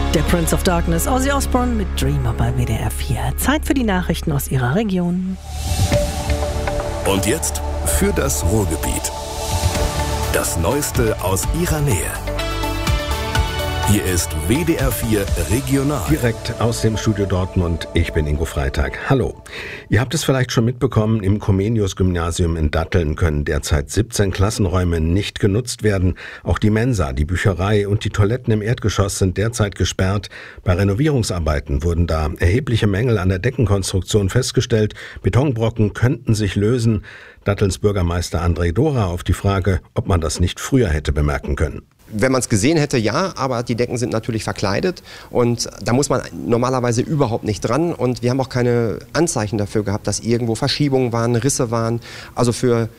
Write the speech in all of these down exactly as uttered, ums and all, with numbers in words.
Der Prince of Darkness, Ozzy Osbourne mit Dreamer bei W D R vier. Zeit für die Nachrichten aus Ihrer Region. Und jetzt für das Ruhrgebiet. Das Neueste aus Ihrer Nähe. Hier ist W D R vier Regional. Direkt aus dem Studio Dortmund. Ich bin Ingo Freitag. Hallo. Ihr habt es vielleicht schon mitbekommen, im Comenius-Gymnasium in Datteln können derzeit siebzehn Klassenräume nicht genutzt werden. Auch die Mensa, die Bücherei und die Toiletten im Erdgeschoss sind derzeit gesperrt. Bei Renovierungsarbeiten wurden da erhebliche Mängel an der Deckenkonstruktion festgestellt. Betonbrocken könnten sich lösen. Dattelns Bürgermeister André Dora auf die Frage, ob man das nicht früher hätte bemerken können. Wenn man es gesehen hätte, ja, aber die Decken sind natürlich verkleidet und da muss man normalerweise überhaupt nicht dran und wir haben auch keine Anzeichen dafür gehabt, dass irgendwo Verschiebungen waren, Risse waren. Also für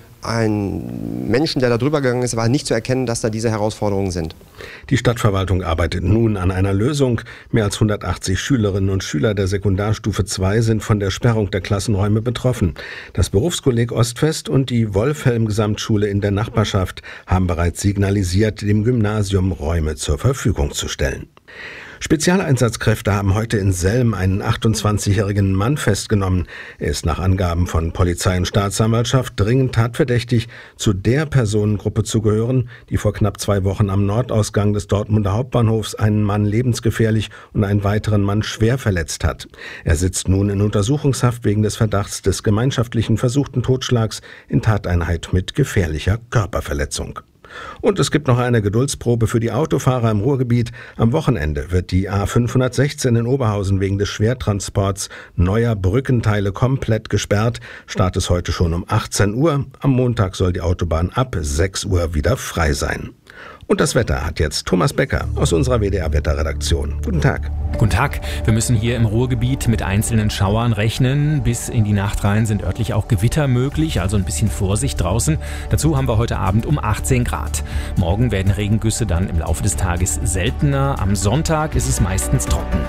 einen Menschen, der da drüber gegangen ist, war nicht zu erkennen, dass da diese Herausforderungen sind. Die Stadtverwaltung arbeitet nun an einer Lösung. Mehr als hundertachtzig Schülerinnen und Schüler der Sekundarstufe zwei sind von der Sperrung der Klassenräume betroffen. Das Berufskolleg Ostfest und die Wolfhelm-Gesamtschule in der Nachbarschaft haben bereits signalisiert, dem Gymnasium Räume zur Verfügung zu stellen. Spezialeinsatzkräfte haben heute in Selm einen achtundzwanzigjährigen Mann festgenommen. Er ist nach Angaben von Polizei und Staatsanwaltschaft dringend tatverdächtig, zu der Personengruppe zu gehören, die vor knapp zwei Wochen am Nordausgang des Dortmunder Hauptbahnhofs einen Mann lebensgefährlich und einen weiteren Mann schwer verletzt hat. Er sitzt nun in Untersuchungshaft wegen des Verdachts des gemeinschaftlichen versuchten Totschlags in Tateinheit mit gefährlicher Körperverletzung. Und es gibt noch eine Geduldsprobe für die Autofahrer im Ruhrgebiet. Am Wochenende wird die A fünfhundertsechzehn in Oberhausen wegen des Schwertransports neuer Brückenteile komplett gesperrt. Start ist heute schon um achtzehn Uhr. Am Montag soll die Autobahn ab sechs Uhr wieder frei sein. Und das Wetter hat jetzt Thomas Becker aus unserer W D R-Wetterredaktion. Guten Tag. Guten Tag. Wir müssen hier im Ruhrgebiet mit einzelnen Schauern rechnen. Bis in die Nacht rein sind örtlich auch Gewitter möglich, also ein bisschen Vorsicht draußen. Dazu haben wir heute Abend um achtzehn Grad. Morgen werden Regengüsse dann im Laufe des Tages seltener. Am Sonntag ist es meistens trocken.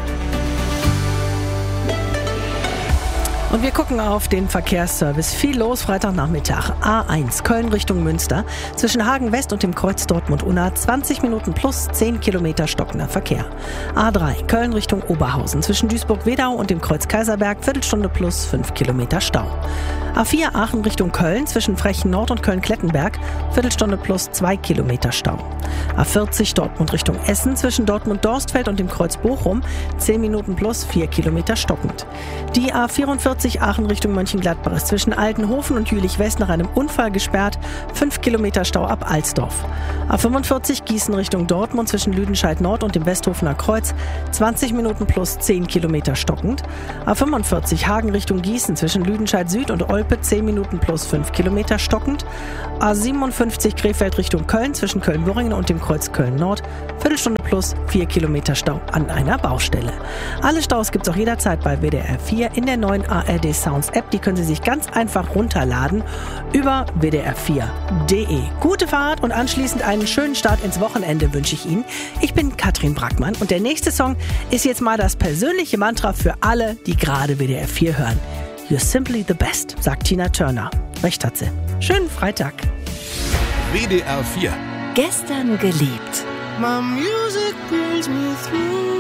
Und wir gucken auf den Verkehrsservice. Viel los Freitagnachmittag. A eins Köln Richtung Münster. Zwischen Hagen West und dem Kreuz Dortmund-Unna zwanzig Minuten plus zehn Kilometer stockender Verkehr. A drei Köln Richtung Oberhausen. Zwischen Duisburg-Wedau und dem Kreuz Kaiserberg Viertelstunde plus fünf Kilometer Stau. A vier Aachen Richtung Köln. Zwischen Frechen Nord und Köln-Klettenberg Viertelstunde plus zwei Kilometer Stau. A vierzig Dortmund Richtung Essen. Zwischen Dortmund-Dorstfeld und dem Kreuz Bochum zehn Minuten plus vier Kilometer stockend. Die A vierundvierzig Aachen Richtung Mönchengladbach ist zwischen Altenhofen und Jülich-West nach einem Unfall gesperrt. fünf Kilometer Stau ab Alsdorf. A fünfundvierzig Gießen Richtung Dortmund zwischen Lüdenscheid Nord und dem Westhofener Kreuz zwanzig Minuten plus zehn Kilometer stockend. A fünfundvierzig Hagen Richtung Gießen zwischen Lüdenscheid Süd und Olpe zehn Minuten plus fünf Kilometer stockend. A siebenundfünfzig Krefeld Richtung Köln zwischen Köln-Worringen und dem Kreuz Köln-Nord Viertelstunde plus vier Kilometer Stau an einer Baustelle. Alle Staus gibt's auch jederzeit bei W D R vier in der neuen A R D Sounds App. Die können Sie sich ganz einfach runterladen über w d r vier punkt d e. Gute Fahrt und anschließend einen schönen Start ins Wochenende wünsche ich Ihnen. Ich bin Katrin Brackmann und der nächste Song ist jetzt mal das persönliche Mantra für alle, die gerade W D R vier hören. You're simply the best, sagt Tina Turner. Recht hat sie. Schönen Freitag. W D R vier. Gestern geliebt. My music brings me through.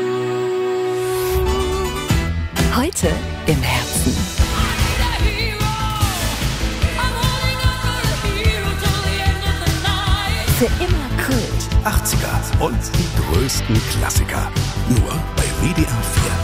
Heute im Herzen. Für immer Kult. achtziger und die größten Klassiker. Nur bei W D R vier.